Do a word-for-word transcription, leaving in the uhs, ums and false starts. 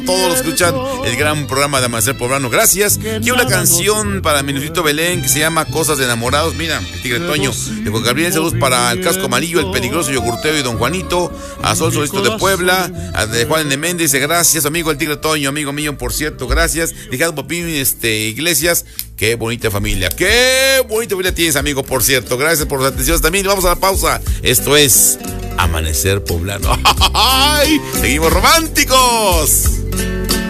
todos los que escuchan el gran programa de Amanecer Poblano. Gracias. Quiero una canción para Minutito Belén que se llama Cosas de Enamorados. Mira, el Tigre Toño. De Juan Gabriel, saludos para el Casco Amarillo, el Peligroso Yogurteo y Don Juanito. A Sol Solito de Puebla. A de Juan de Méndez. Gracias, amigo el Tigre Toño, amigo mío, por cierto. Gracias. Dejado Popín este, Iglesias. Qué bonita familia. Qué bonita familia tienes, amigo, por cierto. Gracias por las atenciones también. Vamos a la pausa. Esto es Amanecer Poblano. ¡Ay! ¡Seguimos románticos!